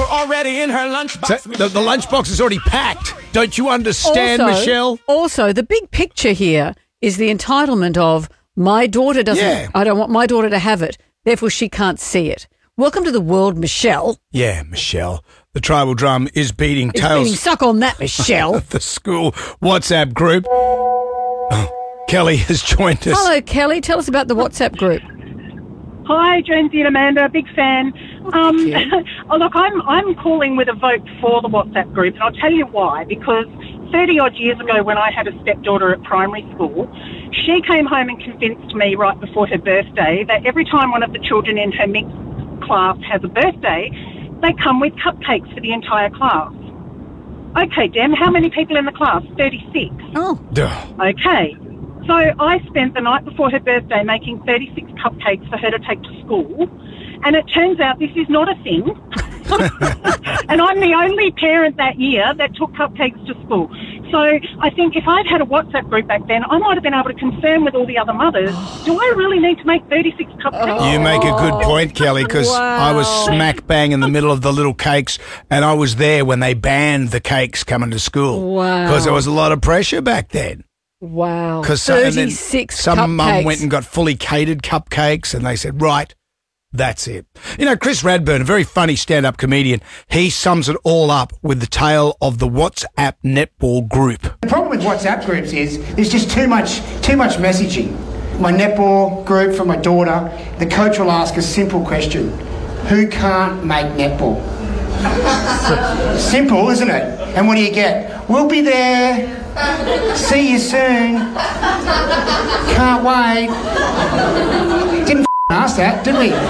already in her lunchbox. So the lunchbox is already packed. Don't you understand, Michelle? Also, the big picture here is the entitlement of my daughter doesn't. Yeah. I don't want my daughter to have it, therefore she can't see it. Welcome to the world, Michelle. Yeah, Michelle. The tribal drum is beating It's tails. beating suck on that, Michelle. The school WhatsApp group. Oh, Kelly has joined us. Hello, Kelly. Tell us about the WhatsApp group. Hi, Jonesy and Amanda, big fan. Thank you. Look, I'm calling with a vote for the WhatsApp group, and I'll tell you why. Because 30-odd years ago, when I had a stepdaughter at primary school, she came home and convinced me right before her birthday that every time one of the children in her mixed class has a birthday, they come with cupcakes for the entire class. Okay, Dem, how many people in the class? 36. Oh. Duh. Okay. So I spent the night before her birthday making 36 cupcakes for her to take to school. And it turns out this is not a thing. And I'm the only parent that year that took cupcakes to school. So I think if I'd had a WhatsApp group back then, I might have been able to confirm with all the other mothers, do I really need to make 36 cupcakes? You make a good point, Kelly, because Wow. I was smack bang in the middle of the little cakes, and I was there when they banned the cakes coming to school. Wow. Because there was a lot of pressure back then. Wow. Because 36 some mum cupcakes. went and got fully catered cupcakes, and they said, right, that's it. You know, Chris Radburn, a very funny stand-up comedian, he sums it all up with the tale of the WhatsApp netball group. The problem with WhatsApp groups is there's just too much messaging. My netball group for my daughter, the coach will ask a simple question. Who can't make netball? Simple, isn't it? And what do you get? We'll be there. See you soon. Can't wait. Didn't ask that, did we?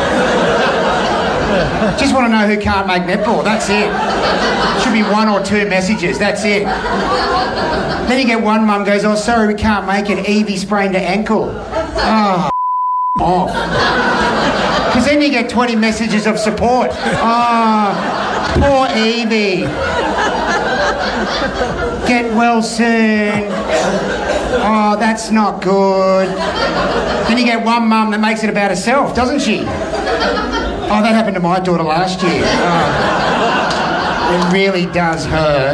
Just want to know who can't make netball. That's it. Should be one or two messages. That's it. Then you get one mum goes, oh, sorry, we can't make it. Evie sprained her ankle. Oh, off. Because then you get 20 messages of support. Oh, poor Evie. Get well soon. Oh, that's not good. Then you get one mum that makes it about herself, doesn't she? Oh, that happened to my daughter last year. Oh, it really does hurt.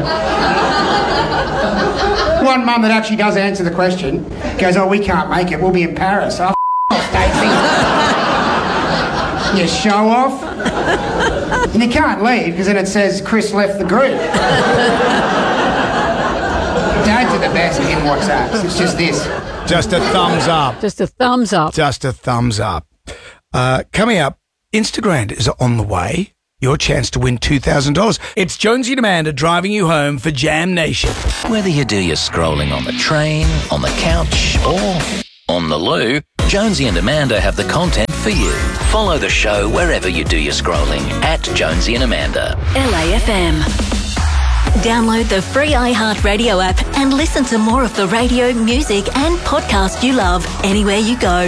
One mum that actually does answer the question goes, oh, we can't make it. We'll be in Paris. Oh, off, Stacey. You show off. And you can't leave because then it says Chris left the group. Dads are the best in WhatsApps. It's just this. Just a thumbs up. Just a thumbs up. Just a thumbs up. Coming up, Instagram is on the way. Your chance to win $2,000. It's Jonesy and Amanda driving you home for Jam Nation. Whether you do your scrolling on the train, on the couch, or on the loo, Jonesy and Amanda have the content for you. Follow the show wherever you do your scrolling at Jonesy and Amanda. LAFM. Download the free iHeartRadio app and listen to more of the radio, music and podcast you love anywhere you go.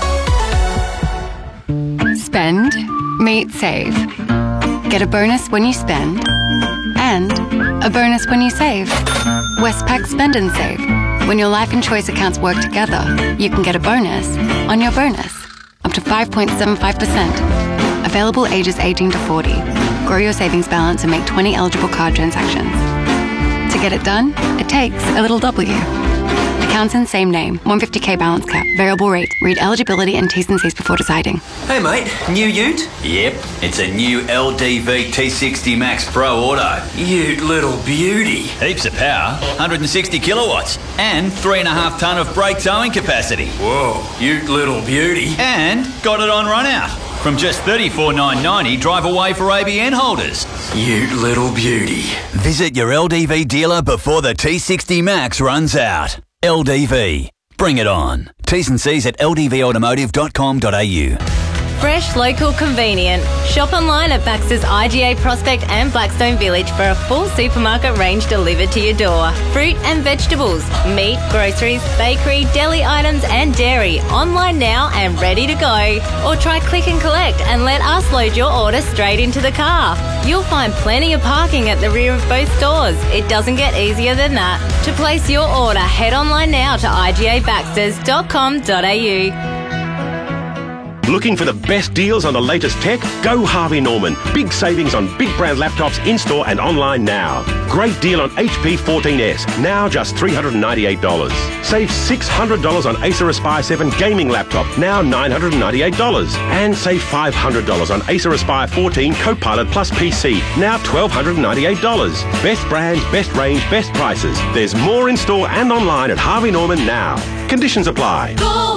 Spend, meet, save. Get a bonus when you spend and a bonus when you save. Westpac Spend and Save. When your life and choice accounts work together, you can get a bonus on your bonus, up to 5.75%. Available ages 18 to 40. Grow your savings balance and make 20 eligible card transactions. To get it done, it takes a little W. Accounts in same name, 150k balance cap, variable rate. Read eligibility and T's and C's before deciding. Hey mate, new ute? Yep, it's a new LDV T60 Max Pro Auto. Ute little beauty. Heaps of power, 160 kilowatts, and 3.5 tonne of brake towing capacity. Whoa, ute little beauty. And got it on run out. From just $34,990, drive away for ABN holders. Ute little beauty. Visit your LDV dealer before the T60 Max runs out. LDV. Bring it on. T's and C's at ldvautomotive.com.au. Fresh, local, convenient. Shop online at Baxter's IGA Prospect and Blackstone Village for a full supermarket range delivered to your door. Fruit and vegetables, meat, groceries, bakery, deli items and dairy. Online now and ready to go. Or try click and collect and let us load your order straight into the car. You'll find plenty of parking at the rear of both stores. It doesn't get easier than that. To place your order, head online now to igabaxters.com.au. Looking for the best deals on the latest tech? Go Harvey Norman. Big savings on big brand laptops in-store and online now. Great deal on HP 14S, now just $398. Save $600 on Acer Aspire 7 gaming laptop, now $998. And save $500 on Acer Aspire 14 Copilot Plus PC, now $1,298. Best brands, best range, best prices. There's more in-store and online at Harvey Norman now. Conditions apply.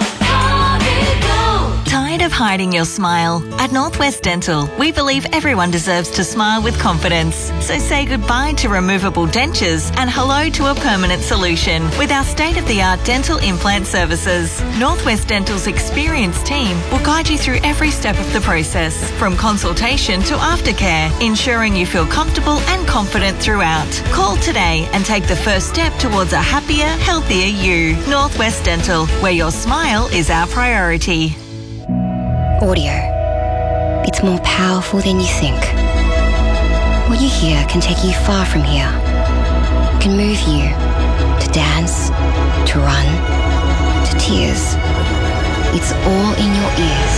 Tired of hiding your smile? At Northwest Dental, we believe everyone deserves to smile with confidence. So say goodbye to removable dentures and hello to a permanent solution with our state-of-the-art dental implant services. Northwest Dental's experienced team will guide you through every step of the process, from consultation to aftercare, ensuring you feel comfortable and confident throughout. Call today and take the first step towards a happier, healthier you. Northwest Dental, where your smile is our priority. Audio. It's more powerful than you think. What you hear can take you far from here. It can move you to dance, to run, to tears. It's all in your ears.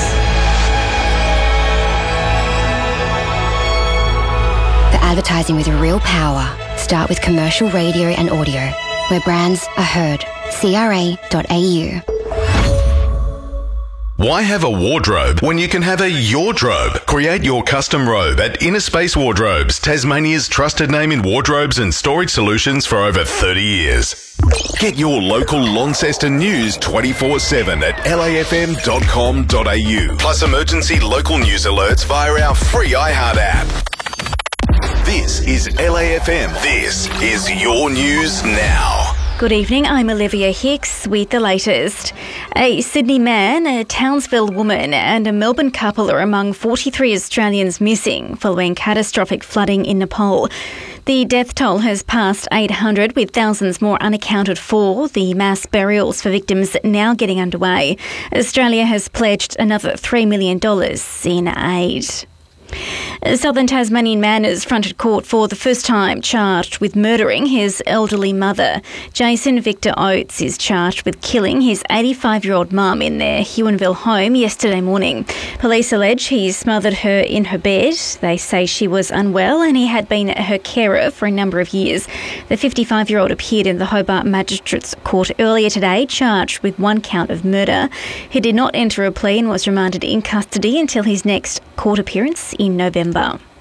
The advertising with real power. Start with commercial radio and audio, where brands are heard. CRA.au. Why have a wardrobe when you can have a Yourdrobe? Create your custom robe at Inner Space Wardrobes, Tasmania's trusted name in wardrobes and storage solutions for over 30 years. Get your local Launceston news 24/7 at lafm.com.au. Plus emergency local news alerts via our free iHeart app. This is LAFM. This is your news now. Good evening, I'm Olivia Hicks with the latest. A Sydney man, a Townsville woman and a Melbourne couple are among 43 Australians missing following catastrophic flooding in Nepal. The death toll has passed 800 with thousands more unaccounted for, the mass burials for victims now getting underway. Australia has pledged another $3 million in aid. A Southern Tasmanian man is fronted court for the first time charged with murdering his elderly mother. Jason Victor Oates is charged with killing his 85-year-old mum in their Huonville home yesterday morning. Police allege he smothered her in her bed. They say she was unwell and he had been her carer for a number of years. The 55-year-old appeared in the Hobart Magistrates Court earlier today, charged with one count of murder. He did not enter a plea and was remanded in custody until his next court appearance in November.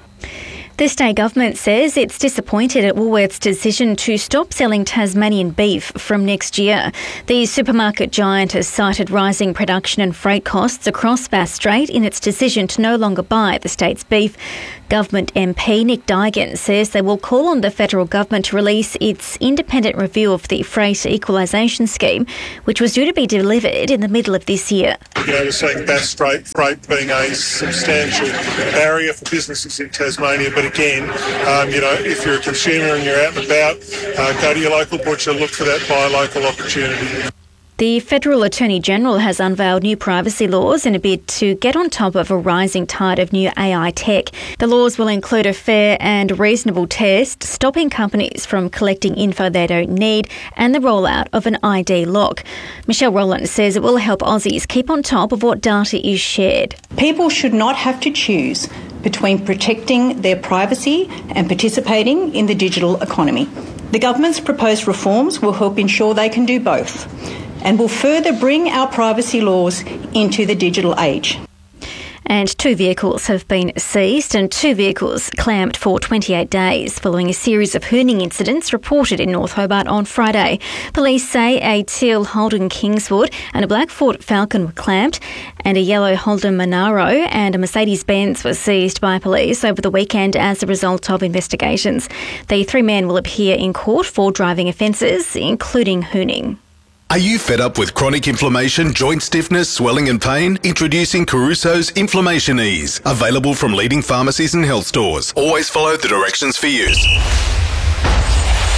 The state government says it's disappointed at Woolworths' decision to stop selling Tasmanian beef from next year. The supermarket giant has cited rising production and freight costs across Bass Strait in its decision to no longer buy the state's beef. Government MP Nick Duigan says they will call on the federal government to release its independent review of the freight equalisation scheme, which was due to be delivered in the middle of this year. We're seeing Bass Strait freight being a substantial barrier for businesses in Tasmania. But again, if you're a consumer and you're out and about, go to your local butcher, look for that buy local opportunity. The Federal Attorney-General has unveiled new privacy laws in a bid to get on top of a rising tide of new AI tech. The laws will include a fair and reasonable test, stopping companies from collecting info they don't need, and the rollout of an ID lock. Michelle Rowland says it will help Aussies keep on top of what data is shared. People should not have to choose between protecting their privacy and participating in the digital economy. The government's proposed reforms will help ensure they can do both, and will further bring our privacy laws into the digital age. And 2 vehicles have been seized and 2 vehicles clamped for 28 days following a series of hooning incidents reported in North Hobart on Friday. Police say a teal Holden Kingswood and a black Ford Falcon were clamped, and a yellow Holden Monaro and a Mercedes-Benz were seized by police over the weekend as a result of investigations. The 3 men will appear in court for driving offences, including hooning. Are you fed up with chronic inflammation, joint stiffness, swelling and pain? Introducing Caruso's Inflammation Ease. Available from leading pharmacies and health stores. Always follow the directions for use.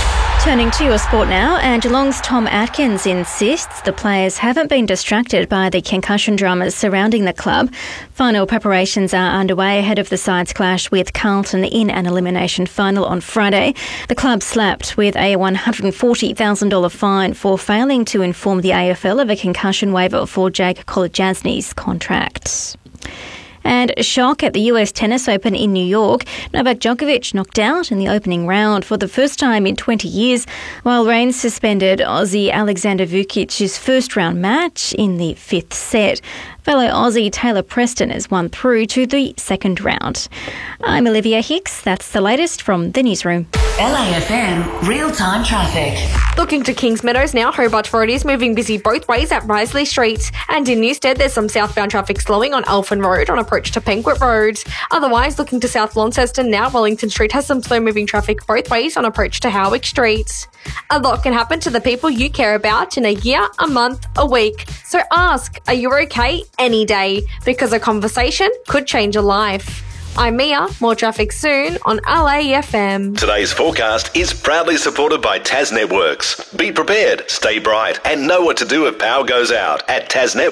Turning to your sport now, and Geelong's Tom Atkins insists the players haven't been distracted by the concussion dramas surrounding the club. Final preparations are underway ahead of the sides' clash with Carlton in an elimination final on Friday. The club slapped with a $140,000 fine for failing to inform the AFL of a concussion waiver for Jake Kolodjasny's contract. And a shock at the US Tennis Open in New York. Novak Djokovic knocked out in the opening round for the first time in 20 years, while rain suspended Aussie Alexander Vukic's first-round match in the fifth set. Fellow Aussie Taylor Preston has won through to the second round. I'm Olivia Hicks. That's the latest from the newsroom. LAFM real-time traffic. Looking to Kings Meadows now, Hobart Road is moving busy both ways at Risley Street. And in Newstead, there's some southbound traffic slowing on Elfin Road on approach to Penguit Road. Otherwise, looking to South Launceston now, Wellington Street has some slow-moving traffic both ways on approach to Howick Street. A lot can happen to the people you care about in a year, a month, a week. So ask, are you okay any day? Because a conversation could change a life. I'm Mia. More traffic soon on LAFM. Today's forecast is proudly supported by Tas Networks. Be prepared, stay bright, and know what to do if power goes out at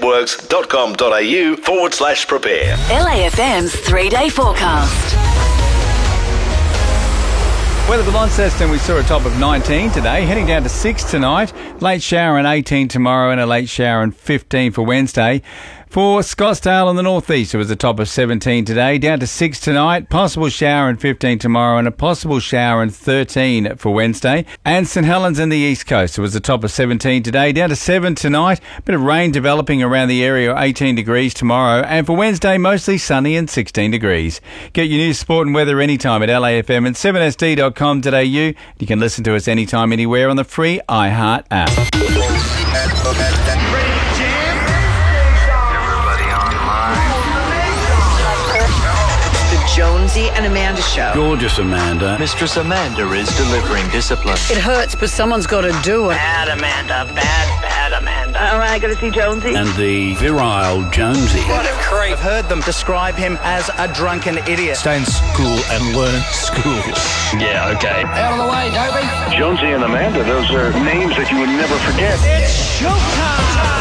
tasnetworks.com.au/prepare. LAFM's 3-day forecast. Weather for Launceston, we saw a top of 19 today, heading down to 6 tonight. Late shower and 18 tomorrow, and a late shower and 15 for Wednesday. For Scottsdale in the northeast, it was a top of 17 today, down to 6 tonight, possible shower and 15 tomorrow, and a possible shower and 13 for Wednesday. And St Helens in the east coast, it was a top of 17 today, down to 7 tonight, bit of rain developing around the area, 18 degrees tomorrow, and for Wednesday, mostly sunny and 16 degrees. Get your news, sport and weather anytime at LAFM and 7sd.com.au. You can listen to us anytime, anywhere on the free iHeart app. Jonesy and Amanda Show. Gorgeous Amanda. Mistress Amanda is delivering discipline. It hurts, but someone's got to do it. Bad Amanda, bad Amanda. All right, going to see Jonesy. And the virile Jonesy. What a creep. I've heard them describe him as a drunken idiot. Stay in school and learn school. Yeah, okay. Out of the way, Dobie. Jonesy and Amanda, those are names that you would never forget. It's showtime.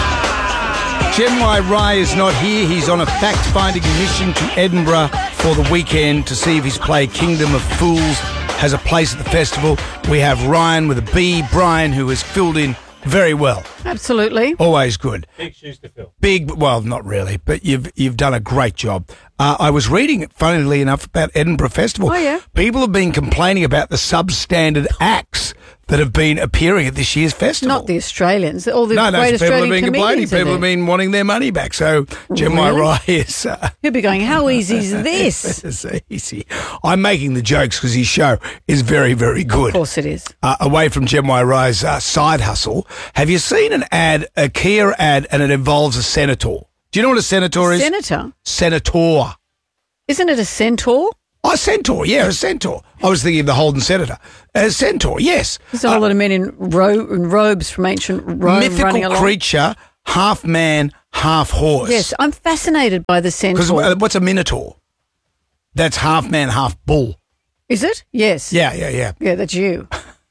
Jenwai Rai is not here. He's on a fact-finding mission to Edinburgh for the weekend to see if his play Kingdom of Fools has a place at the festival. We have Ryan with a B, Brian, who has filled in very well. Absolutely. Always good. Big shoes to fill. Big, well, not really, but you've done a great job. I was reading, funnily enough, about Edinburgh Festival. Oh, yeah? People have been complaining about the substandard acts that have been appearing at this year's festival. Not the Australians. All the no, great people Australian have been complaining. People have been wanting their money back. So, Gemma Rai is... He'll be going, how easy is this? It's easy. I'm making the jokes because his show is very, very good. Of course it is. Away from Gemma Rai's side hustle, have you seen an ad, a Kia ad, and it involves a senator? Do you know what a senator is? Senator? Senator. Isn't it a centaur? Oh, a centaur, yeah, a centaur. I was thinking of the Holden Senator. A centaur, yes. There's a whole lot of men in robes from ancient Rome mythical running along. Creature, half man, half horse. Yes, I'm fascinated by the centaur. Because what's a minotaur? That's half man, half bull. Is it? Yes. Yeah. Yeah, that's you.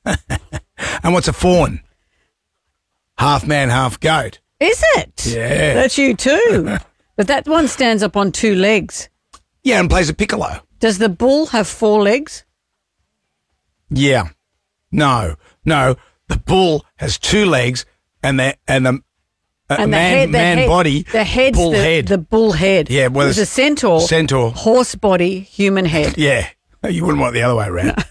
And what's a fawn? Half man, half goat. Is it? Yeah. That's you too. But that one stands up on 2 legs. Yeah, and plays a piccolo. Does the bull have 4 legs? Yeah. No. The bull has 2 legs and the man body, the head's bull head. The bull head. Yeah, well, there's a centaur. Horse body, human head. Yeah. You wouldn't want it the other way around.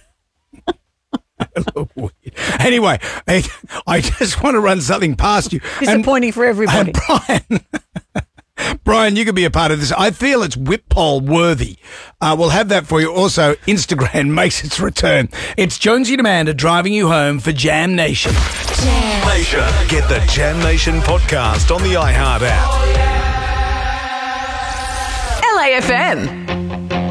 Anyway, I just want to run something past you. Disappointing for everybody. And Brian, you could be a part of this. I feel it's whip poll worthy. We'll have that for you. Also, Instagram makes its return. It's Jonesy and Amanda driving you home for Jam Nation. Jam Nation. Get the Jam Nation podcast on the iHeart app. LAFM.